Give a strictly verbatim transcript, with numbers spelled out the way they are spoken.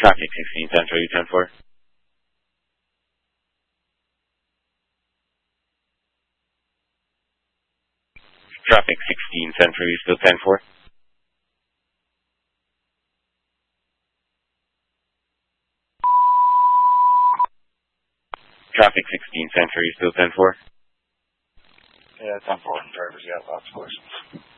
Traffic sixteen Central, you ten four. Traffic sixteen Central, you still ten four. Traffic sixteen Central, you still ten four. Yeah, ten four. Drivers got lots of questions.